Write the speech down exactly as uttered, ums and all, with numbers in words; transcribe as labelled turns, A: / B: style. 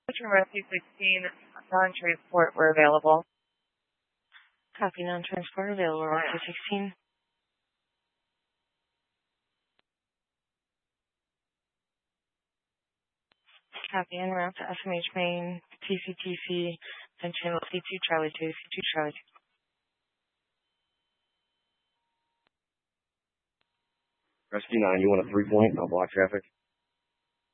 A: From Rescue sixteen, non-transport were available.
B: Copy, non-transport available, Rescue sixteen. Copy, en route to S M H main, T C T C, then channel C two Charlie two, C two Charlie two.
C: Rescue nine, you want a three-point? I'll block traffic.